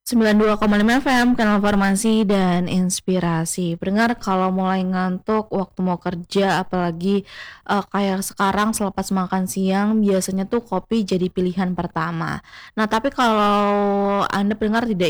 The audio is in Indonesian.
92,5 FM, Kanal Farmasi dan Inspirasi. Pendengar kalau mulai ngantuk waktu mau kerja apalagi, kayak sekarang selepas makan siang biasanya tuh kopi jadi pilihan pertama. Nah tapi kalau Anda pendengar tidak